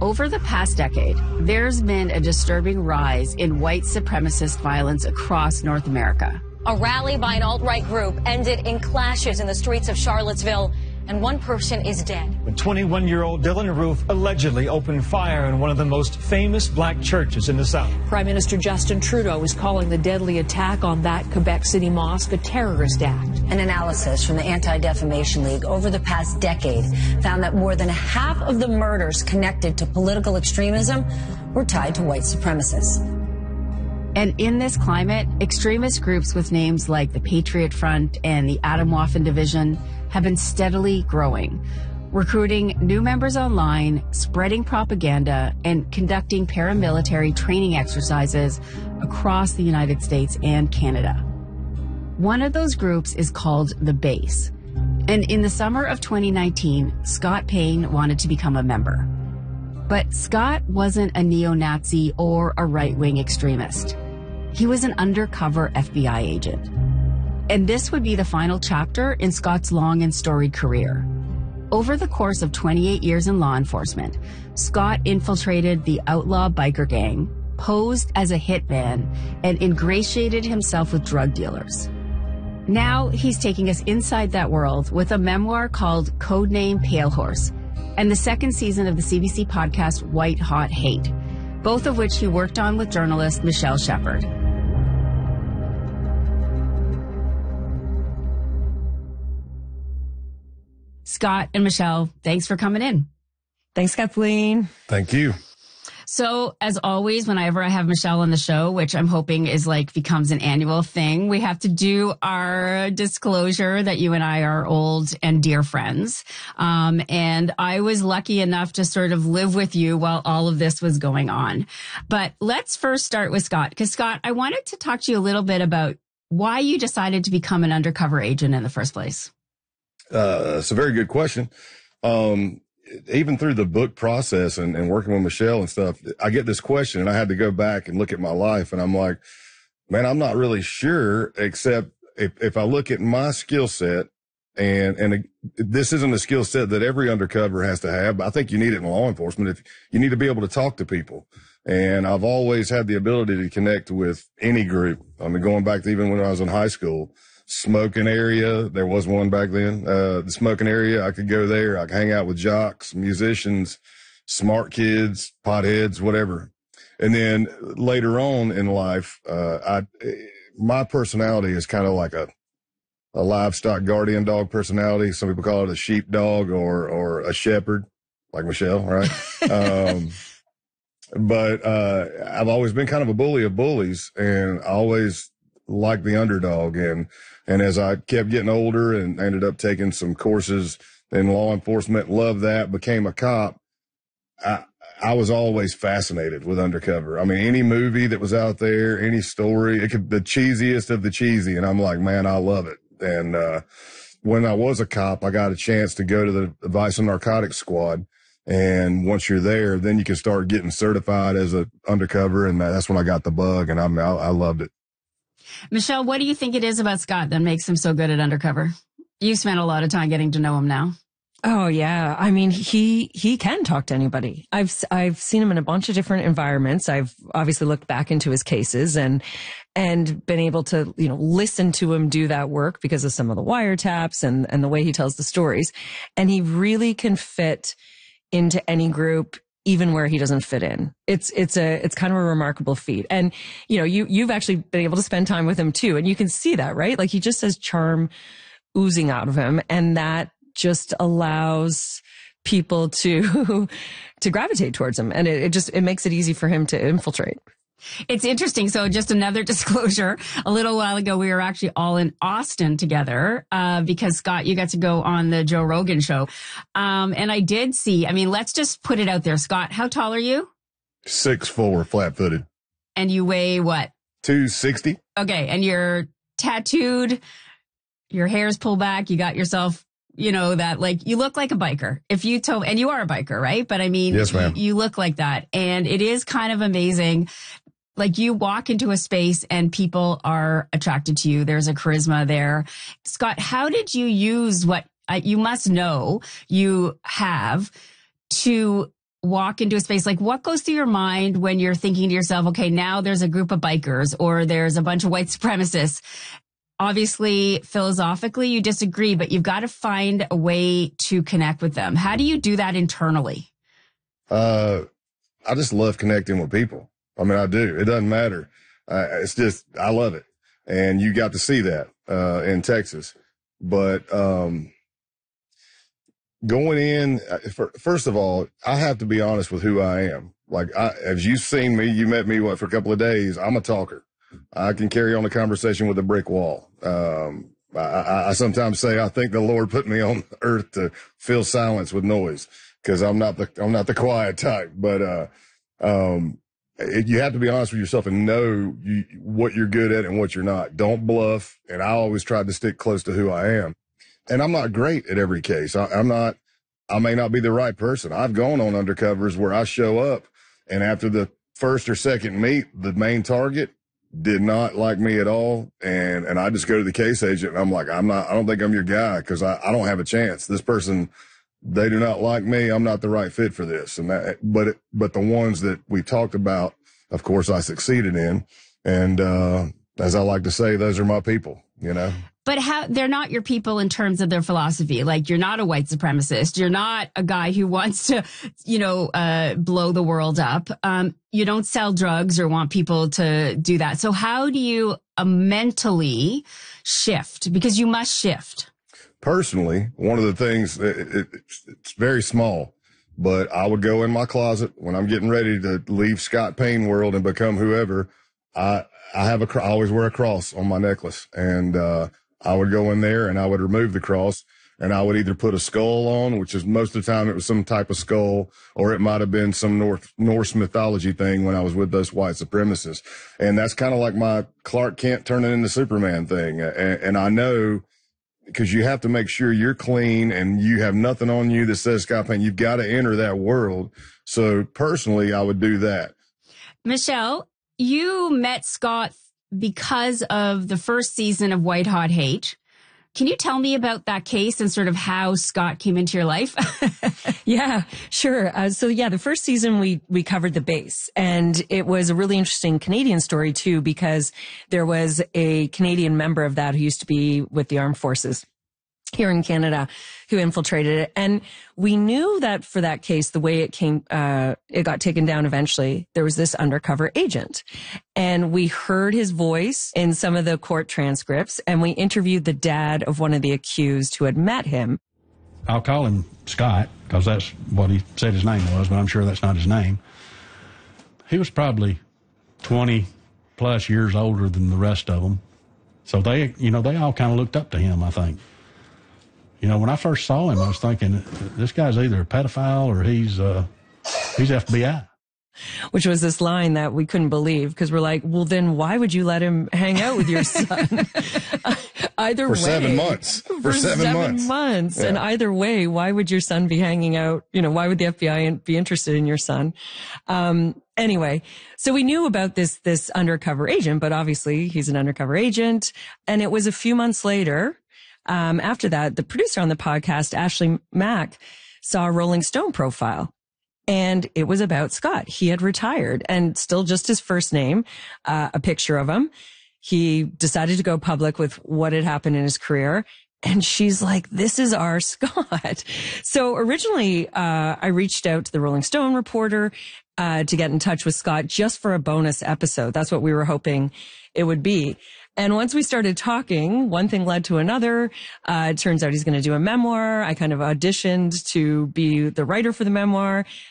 Over the past decade, there's been a disturbing rise in white supremacist violence across North America. A rally by an alt-right group ended in clashes in the streets of Charlottesville, and one person is dead. When 21-year-old Dylan Roof allegedly opened fire in one of the most famous black churches in the South. Prime Minister Justin Trudeau is calling the deadly attack on that Quebec City mosque a terrorist act. An analysis from the Anti-Defamation League over the past decade found that more than half of the murders connected to political extremism were tied to white supremacists. And in this climate, extremist groups with names like the Patriot Front and the Atomwaffen Division have been steadily growing, recruiting new members online, spreading propaganda, and conducting paramilitary training exercises across the United States and Canada. One of those groups is called The Base. And in the summer of 2019, Scott Payne wanted to become a member. But Scott wasn't a neo-Nazi or a right-wing extremist. He was an undercover FBI agent. And this would be the final chapter in Scott's long and storied career. Over the course of 28 years in law enforcement, Scott infiltrated the outlaw biker gang, posed as a hitman, and ingratiated himself with drug dealers. Now he's taking us inside that world with a memoir called Codename Pale Horse, and the second season of the CBC podcast White Hot Hate, both of which he worked on with journalist Michelle Shepard. Scott and Michelle, thanks for coming in. Thanks, Kathleen. Thank you. So, as always, whenever I have Michelle on the show, which I'm hoping is becomes an annual thing, we have to do our disclosure that you and I are old and dear friends. And I was lucky enough to sort of live with you while all of this was going on. But let's first start with Scott, because Scott, I wanted to talk to you a little bit about why you decided to become an undercover agent in the first place. It's a very good question. Even through the book process and working with Michelle and stuff, I get this question and I had to go back and look at my life and I'm like, man, I'm not really sure, except if I look at my skill set and this isn't a skill set that every undercover has to have, but I think you need it in law enforcement. If you need to be able to talk to people. And I've always had the ability to connect with any group. I mean, going back to even when I was in high school. Smoking area. There was one back then. The smoking area. I could go there. I could hang out with jocks, musicians, smart kids, potheads, whatever. And then later on in life, my personality is kind of like a livestock guardian dog personality. Some people call it a sheep dog or a shepherd, like Michelle, right? But I've always been kind of a bully of bullies, and I always liked the underdog. And as I kept getting older and ended up taking some courses in law enforcement, loved that, became a cop, I was always fascinated with undercover. I mean, any movie that was out there, any story, it could the cheesiest of the cheesy. And I'm like, man, I love it. And when I was a cop, I got a chance to go to the Vice and Narcotics Squad. And once you're there, then you can start getting certified as an undercover. And that's when I got the bug, and I loved it. Michelle, what do you think it is about Scott that makes him so good at undercover? You spent a lot of time getting to know him now. Oh, yeah. I mean, he can talk to anybody. I've seen him in a bunch of different environments. I've obviously looked back into his cases and been able to, listen to him do that work because of some of the wiretaps and the way he tells the stories. And he really can fit into any group, even where he doesn't fit in. It's kind of a remarkable feat. And, you've actually been able to spend time with him too. And you can see that, right? Like, he just has charm oozing out of him. And that just allows people to gravitate towards him. And it makes it easy for him to infiltrate. It's interesting. So just another disclosure. A little while ago, we were actually all in Austin together, because Scott, you got to go on the Joe Rogan show. And I did see, let's just put it out there. Scott, how tall are you? 6'4", flat-footed. And you weigh what? 260. Okay. And you're tattooed, your hair's pulled back, you got yourself, you look like a biker. And you are a biker, right? But yes, ma'am. You look like that. And it is kind of amazing. Like, you walk into a space and people are attracted to you. There's a charisma there. Scott, how did you use what you must know you have to walk into a space, like what goes through your mind when you're thinking to yourself, okay, now there's a group of bikers or there's a bunch of white supremacists? Obviously, philosophically, you disagree, but you've got to find a way to connect with them. How do you do that internally? I just love connecting with people. I mean, I do. It doesn't matter. It's just, I love it. And you got to see that, in Texas. But, going in, first of all, I have to be honest with who I am. Like, as you've seen me, you met me, for a couple of days, I'm a talker. I can carry on a conversation with a brick wall. I sometimes say I think the Lord put me on earth to fill silence with noise, because I'm not the quiet type. But you have to be honest with yourself and know what you're good at and what you're not. Don't bluff. And I always try to stick close to who I am. And I'm not great at every case. I may not be the right person. I've gone on undercovers where I show up, and after the first or second meet, the main target did not like me at all. And I just go to the case agent and I'm like, I don't think I'm your guy, because I don't have a chance. This person, they do not like me. I'm not the right fit for this. And but the ones that we talked about, of course, I succeeded in. And, as I like to say, those are my people, you know? But they're not your people in terms of their philosophy. Like, you're not a white supremacist. You're not a guy who wants to, blow the world up. You don't sell drugs or want people to do that. So how do you mentally shift? Because you must shift. Personally, one of the things, it's very small, but I would go in my closet when I'm getting ready to leave Scott Payne world and become whoever. I always wear a cross on my necklace, and, I would go in there and I would remove the cross, and I would either put a skull on, which is most of the time it was some type of skull, or it might have been some Norse mythology thing when I was with those white supremacists. And that's kind of like my Clark Kent turning into Superman thing. And I know, because you have to make sure you're clean and you have nothing on you that says Scott Payne. You've got to enter that world. So personally, I would do that. Michelle, you met Scott because of the first season of White Hot Hate. Can you tell me about that case and sort of how Scott came into your life? Yeah, sure. The first season we covered the base, and it was a really interesting Canadian story too, because there was a Canadian member of that who used to be with the armed forces here in Canada who infiltrated it. And we knew that for that case, the way it came, it got taken down eventually, there was this undercover agent. And we heard his voice in some of the court transcripts, and we interviewed the dad of one of the accused who had met him. I'll call him Scott because that's what he said his name was, but I'm sure that's not his name. He was probably 20 plus years older than the rest of them. So they all kind of looked up to him, I think. When I first saw him, I was thinking, this guy's either a pedophile or he's FBI. Which was this line that we couldn't believe, because we're like, well, then why would you let him hang out with your son? Either way. For 7 months. For 7 months. Yeah. And either way, why would your son be hanging out? Why would the FBI be interested in your son? Anyway, so we knew about this undercover agent, but obviously he's an undercover agent. And it was a few months later, after that, the producer on the podcast, Ashley Mack, saw a Rolling Stone profile, and it was about Scott. He had retired, and still just his first name, a picture of him. He decided to go public with what had happened in his career. And she's like, this is our Scott. So originally, I reached out to the Rolling Stone reporter, to get in touch with Scott just for a bonus episode. That's what we were hoping it would be. And once we started talking, one thing led to another. It turns out he's going to do a memoir. I kind of auditioned to be the writer for the memoir.